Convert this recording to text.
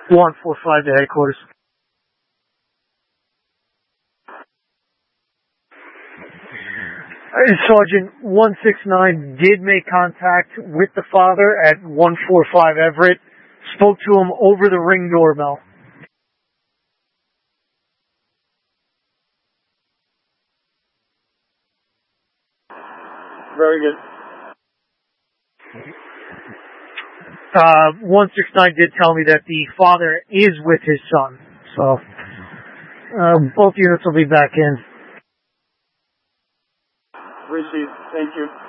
145 to headquarters. Sergeant 169 did make contact with the father at 145 Everett. Spoke to him over the Ring doorbell. Very good. 169 did tell me that the father is with his son. So, both units will be back in. Received. Thank you.